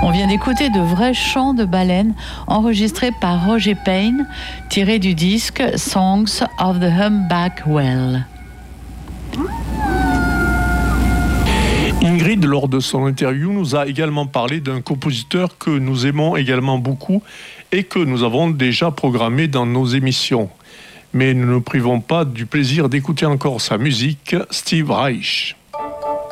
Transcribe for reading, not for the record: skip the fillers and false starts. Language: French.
On vient d'écouter de vrais chants de baleines enregistrés par Roger Payne, tirés du disque Songs of the Humpback Whale. Ingrid, lors de son interview, nous a également parlé d'un compositeur que nous aimons également beaucoup et que nous avons déjà programmé dans nos émissions. Mais nous ne nous privons pas du plaisir d'écouter encore sa musique, Steve Reich.